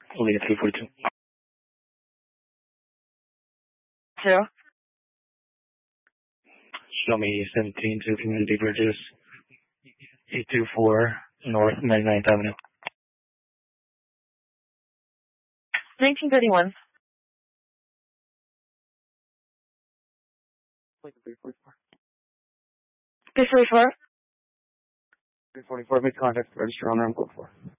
Lena 342. Zero. Show me 17 to Community Bridges, 824 North 99th Avenue. 1931. 344. 344, make contact, register on room code 4.